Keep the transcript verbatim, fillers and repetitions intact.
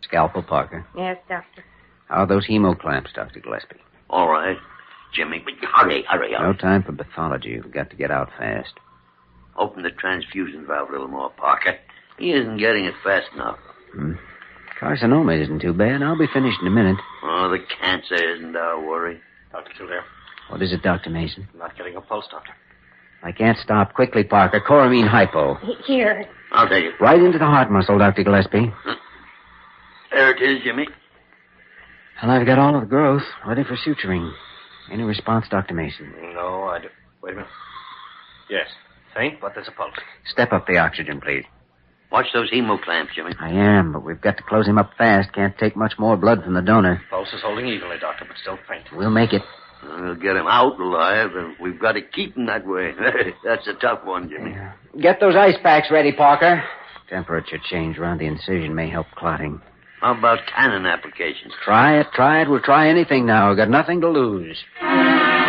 Scalpel, Parker. Yes, Doctor. How are those hemo clamps, Doctor Gillespie? All right. Jimmy, but hurry, hurry up. No time for pathology. We've got to get out fast. Open the transfusion valve a little more, Parker. He isn't getting it fast enough. Hmm. Carcinoma isn't too bad. I'll be finished in a minute. Oh, the cancer isn't our worry. Doctor Kildare. What is it, Doctor Mason? I'm not getting a pulse, Doctor. I can't stop. Quickly, Parker. Coramine hypo. Here. I'll take it. Right into the heart muscle, Doctor Gillespie. Huh? There it is, Jimmy. Well, I've got all of the growth ready for suturing. Any response, Doctor Mason? No, I do. Wait a minute. Yes. Faint, but there's a pulse. Step up the oxygen, please. Watch those hemo clamps, Jimmy. I am, but we've got to close him up fast. Can't take much more blood from the donor. Pulse is holding evenly, Doctor, but still faint. We'll make it. We'll get him out alive, and we've got to keep him that way. That's a tough one, Jimmy. Yeah. Get those ice packs ready, Parker. Temperature change around the incision may help clotting. How about cannon applications? Try it, try it. We'll try anything now. We've got nothing to lose.